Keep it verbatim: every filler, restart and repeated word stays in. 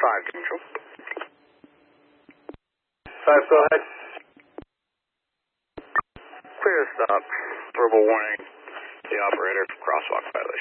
five, control. Five, go ahead. Clear stop. Verbal warning. The operator, crosswalk violation.